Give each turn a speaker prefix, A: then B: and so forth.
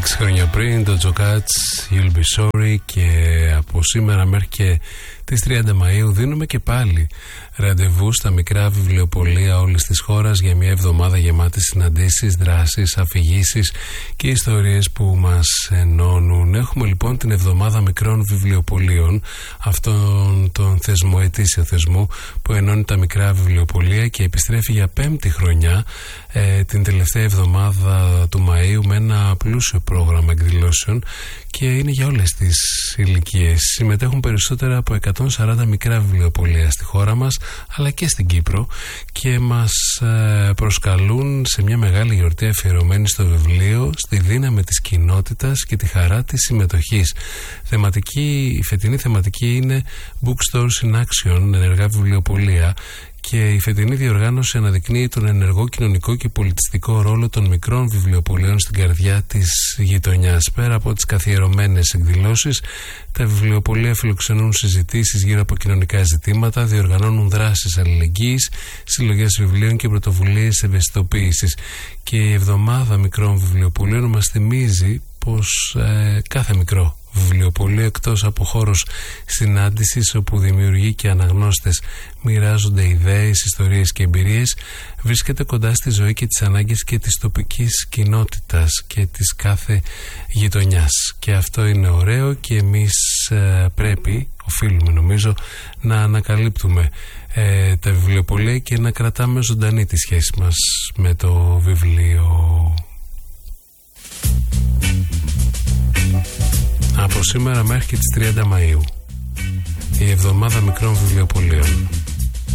A: χρόνια πριν, το Jokats, You'll Be Sorry, και από σήμερα μέχρι και τις 30 Μαΐου δίνουμε και πάλι ραντεβού στα μικρά βιβλιοπωλεία όλης της χώρας για μια εβδομάδα γεμάτη συναντήσεις, δράσεις, αφηγήσεις και ιστορίες που μας ενώνουν. Έχουμε λοιπόν την εβδομάδα μικρών βιβλιοπωλείων, αυτόν τον θεσμό, ετήσιο θεσμό που ενώνει τα μικρά βιβλιοπωλεία και επιστρέφει για 5η χρονιά την τελευταία εβδομάδα του Μαΐου με ένα πλούσιο πρόγραμμα εκδηλώσεων και είναι για όλες τις ηλικίες. Συμμετέχουν περισσότερα από 140 μικρά βιβλιοπωλεία στη χώρα μας αλλά και στην Κύπρο και μας προσκαλούν σε μια μεγάλη γιορτή αφιερωμένη στο βιβλίο, στη δύναμη της κοινότητας και τη χαρά της συμμετοχής. Η φετινή θεματική είναι Bookstores in Action, ενεργά βιβλιοπωλεία, και η φετινή διοργάνωση αναδεικνύει τον ενεργό κοινωνικό και πολιτιστικό ρόλο των μικρών βιβλιοπωλείων στην καρδιά της γειτονιάς. Πέρα από τις καθιερωμένες εκδηλώσεις, τα βιβλιοπωλεία φιλοξενούν συζητήσεις γύρω από κοινωνικά ζητήματα, διοργανώνουν δράσεις αλληλεγγύης, συλλογές βιβλίων και πρωτοβουλίες ευαισθητοποίησης. Και η εβδομάδα μικρών βιβλιοπωλείων μας θυμίζει πως κάθε μικρό βιβλιοπωλείο, εκτός από χώρος συνάντησης όπου δημιουργοί και αναγνώστες μοιράζονται ιδέες, ιστορίες και εμπειρίες, βρίσκεται κοντά στη ζωή και τις ανάγκες και της τοπικής κοινότητας και της κάθε γειτονιάς. Και αυτό είναι ωραίο και εμείς οφείλουμε νομίζω να ανακαλύπτουμε τα βιβλιοπωλεία και να κρατάμε ζωντανή τη σχέση μας με το βιβλίο. Από σήμερα μέχρι και τις 30 Μαΐου η εβδομάδα μικρών βιβλιοπωλείων.